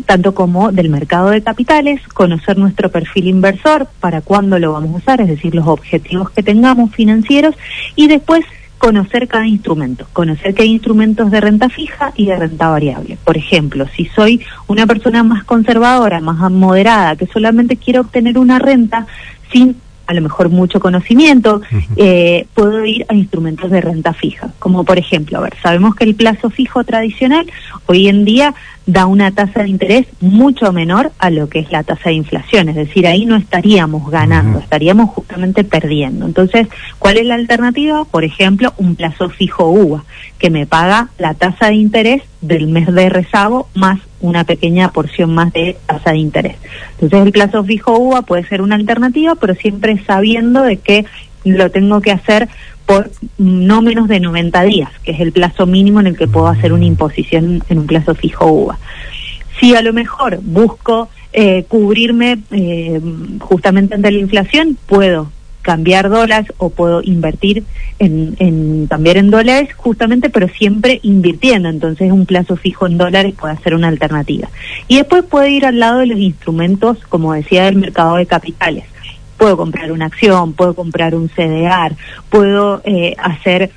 tanto como del mercado de capitales, conocer nuestro perfil inversor, para cuándo lo vamos a usar, es decir, los objetivos que tengamos financieros, y después conocer cada instrumento, conocer que hay instrumentos de renta fija y de renta variable. Por ejemplo, si soy una persona más conservadora, más moderada, que solamente quiero obtener una renta sin a lo mejor mucho conocimiento, puedo ir a instrumentos de renta fija, como por ejemplo, sabemos que el plazo fijo tradicional hoy en día da una tasa de interés mucho menor a lo que es la tasa de inflación, es decir, ahí no estaríamos ganando, estaríamos justamente perdiendo. Entonces, ¿cuál es la alternativa? Por ejemplo, un plazo fijo UVA, que me paga la tasa de interés del mes de rezago más una pequeña porción más de tasa de interés. Entonces el plazo fijo UVA puede ser una alternativa, pero siempre sabiendo de que lo tengo que hacer por no menos de 90 días, que es el plazo mínimo en el que puedo hacer una imposición en un plazo fijo UVA. Si a lo mejor busco cubrirme justamente ante la inflación, puedo cambiar dólares o puedo invertir cambiar en dólares justamente, pero siempre invirtiendo. Entonces un plazo fijo en dólares puede ser una alternativa. Y después puede ir al lado de los instrumentos, como decía, del mercado de capitales. Puedo comprar una acción, puedo comprar un CDR, puedo hacer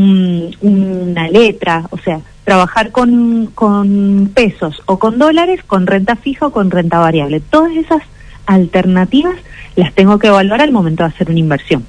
una letra, o sea, trabajar con pesos o con dólares, con renta fija o con renta variable. Todas esas alternativas las tengo que evaluar al momento de hacer una inversión.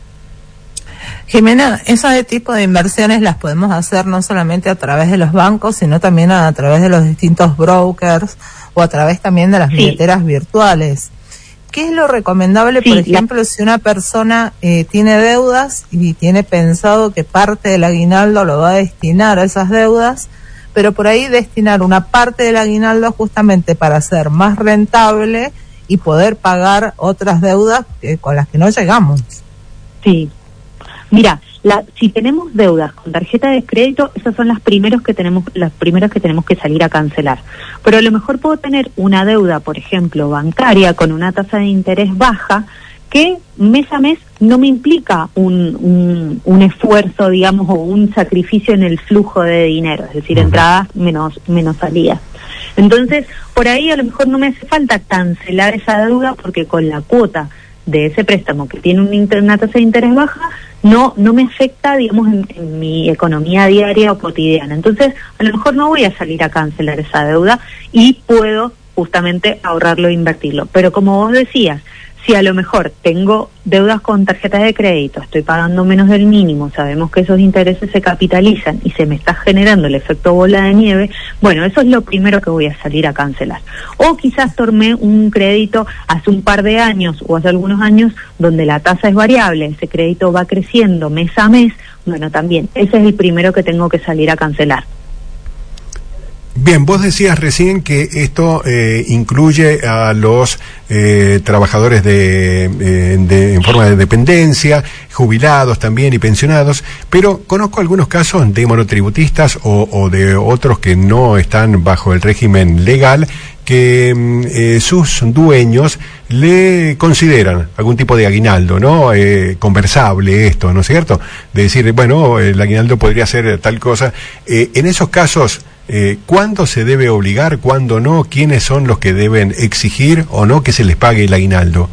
Jimena, ese tipo de inversiones las podemos hacer no solamente a través de los bancos, sino también a través de los distintos brokers o a través también de las billeteras virtuales. ¿Qué es lo recomendable, por ejemplo, si una persona tiene deudas y tiene pensado que parte del aguinaldo lo va a destinar a esas deudas, pero por ahí destinar una parte del aguinaldo justamente para ser más rentable y poder pagar otras deudas con las que no llegamos? Sí. Mira, si tenemos deudas con tarjeta de crédito, esas son las primeras que tenemos que salir a cancelar. Pero a lo mejor puedo tener una deuda, por ejemplo, bancaria, con una tasa de interés baja, que mes a mes no me implica un esfuerzo, digamos, o un sacrificio en el flujo de dinero, es decir, entradas menos salidas. Entonces, por ahí a lo mejor no me hace falta cancelar esa deuda, porque con la cuota de ese préstamo que tiene una tasa de interés baja, no me afecta, digamos, en mi economía diaria o cotidiana. Entonces, a lo mejor no voy a salir a cancelar esa deuda y puedo justamente ahorrarlo e invertirlo. Pero como vos decías, si a lo mejor tengo deudas con tarjetas de crédito, estoy pagando menos del mínimo, sabemos que esos intereses se capitalizan y se me está generando el efecto bola de nieve, bueno, eso es lo primero que voy a salir a cancelar. O quizás tomé un crédito hace un par de años o hace algunos años donde la tasa es variable, ese crédito va creciendo mes a mes, bueno, también, ese es el primero que tengo que salir a cancelar. Bien, vos decías recién que esto incluye a los trabajadores en forma de dependencia, jubilados también y pensionados, pero conozco algunos casos de monotributistas o de otros que no están bajo el régimen legal, que sus dueños le consideran algún tipo de aguinaldo, ¿no? Conversable esto, ¿no es cierto? De decir, bueno, el aguinaldo podría ser tal cosa. En esos casos, ¿cuándo se debe obligar, cuándo no? ¿Quiénes son los que deben exigir o no que se les pague el aguinaldo?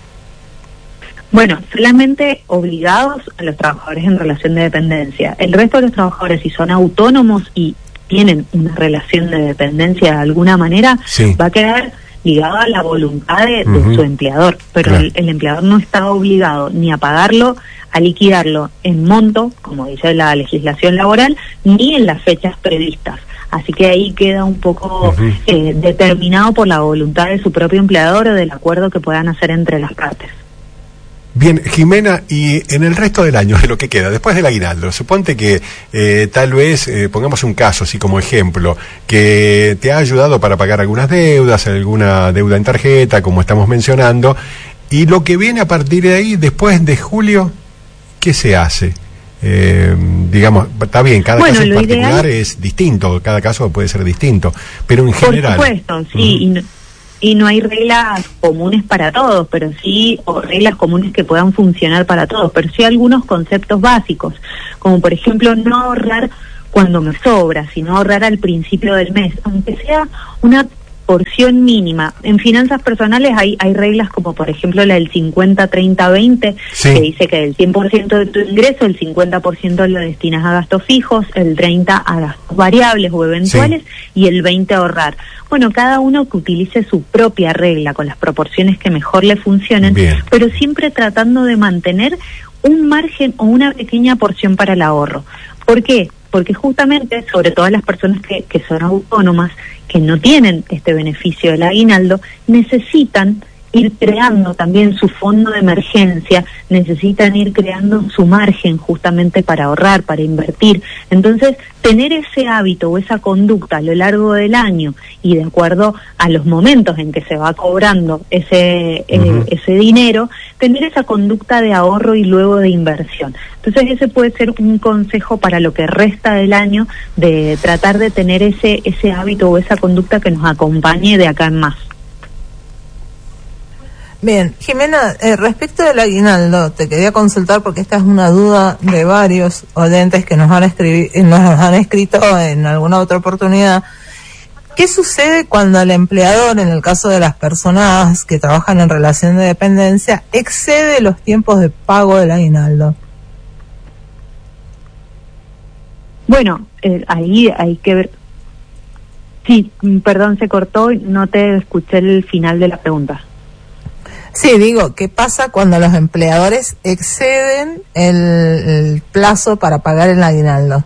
Bueno, solamente obligados a los trabajadores en relación de dependencia. El resto de los trabajadores, si son autónomos y tienen una relación de dependencia de alguna manera, va a quedar ligado a la voluntad de su empleador, pero claro, el empleador no está obligado ni a pagarlo, a liquidarlo en monto, como dice la legislación laboral, ni en las fechas previstas. Así que ahí queda un poco determinado por la voluntad de su propio empleador o del acuerdo que puedan hacer entre las partes. Bien, Jimena, y en el resto del año, de lo que queda, después del aguinaldo, suponte que tal vez, pongamos un caso así como ejemplo, que te ha ayudado para pagar algunas deudas, alguna deuda en tarjeta, como estamos mencionando, y lo que viene a partir de ahí, después de julio, ¿qué se hace? Digamos, está bien, cada caso en particular es distinto, cada caso puede ser distinto, pero en general... Por supuesto, sí, y no hay reglas comunes para todos, pero sí, o reglas comunes que puedan funcionar para todos, pero sí algunos conceptos básicos, como por ejemplo no ahorrar cuando me sobra, sino ahorrar al principio del mes, aunque sea una porción mínima. En finanzas personales hay reglas como por ejemplo la del 50-30-20, sí, que dice que del 100% de tu ingreso, el 50% lo destinas a gastos fijos, el 30% a gastos variables o eventuales, sí, y el 20% a ahorrar. Bueno, cada uno que utilice su propia regla con las proporciones que mejor le funcionen, bien, pero siempre tratando de mantener un margen o una pequeña porción para el ahorro. ¿Por qué? Porque justamente, sobre todo las personas que son autónomas, que no tienen este beneficio del aguinaldo, necesitan ir creando también su fondo de emergencia, necesitan ir creando su margen justamente para ahorrar, para invertir. Entonces, tener ese hábito o esa conducta a lo largo del año y de acuerdo a los momentos en que se va cobrando ese dinero, tener esa conducta de ahorro y luego de inversión. Entonces, ese puede ser un consejo para lo que resta del año, de tratar de tener ese hábito o esa conducta que nos acompañe de acá en más. Bien, Jimena, respecto del aguinaldo, te quería consultar porque esta es una duda de varios oyentes que nos han escrito en alguna otra oportunidad. ¿Qué sucede cuando el empleador, en el caso de las personas que trabajan en relación de dependencia, excede los tiempos de pago del aguinaldo? Bueno, ahí hay que ver. Sí, perdón, se cortó y no te escuché el final de la pregunta. Sí, digo, ¿qué pasa cuando los empleadores exceden el plazo para pagar el aguinaldo?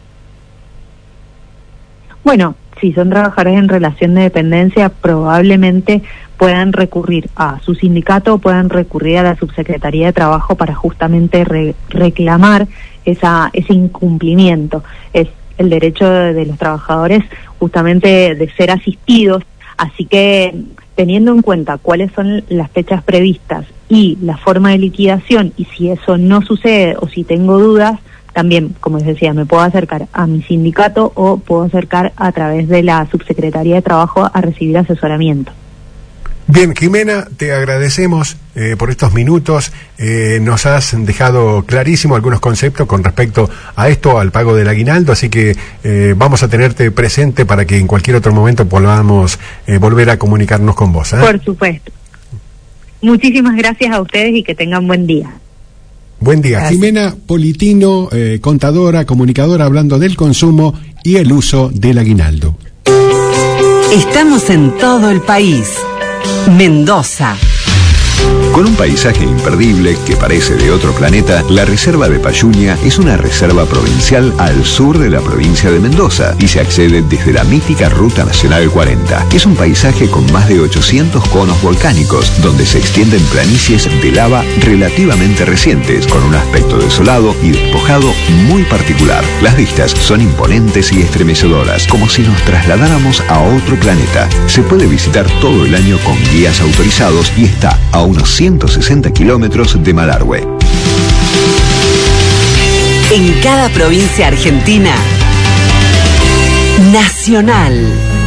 Bueno, si son trabajadores en relación de dependencia, probablemente puedan recurrir a su sindicato o puedan recurrir a la Subsecretaría de Trabajo para justamente reclamar ese incumplimiento. Es el derecho de los trabajadores justamente de ser asistidos, así que teniendo en cuenta cuáles son las fechas previstas y la forma de liquidación, y si eso no sucede o si tengo dudas, también, como les decía, me puedo acercar a mi sindicato o puedo acercar a través de la Subsecretaría de Trabajo a recibir asesoramiento. Bien, Jimena, te agradecemos por estos minutos. Nos has dejado clarísimo algunos conceptos con respecto a esto, al pago del aguinaldo, así que vamos a tenerte presente para que en cualquier otro momento podamos volver a comunicarnos con vos. Por supuesto. Muchísimas gracias a ustedes y que tengan buen día. Buen día. Gracias. Jimena Politino, contadora, comunicadora, hablando del consumo y el uso del aguinaldo. Estamos en todo el país. Mendoza. Con un paisaje imperdible que parece de otro planeta, la Reserva de Payunia es una reserva provincial al sur de la provincia de Mendoza y se accede desde la mítica Ruta Nacional 40. Es un paisaje con más de 800 conos volcánicos, donde se extienden planicies de lava relativamente recientes, con un aspecto desolado y despojado muy particular. Las vistas son imponentes y estremecedoras, como si nos trasladáramos a otro planeta. Se puede visitar todo el año con guías autorizados y está a unos 160 kilómetros de Malargüe. En cada provincia argentina, Nacional.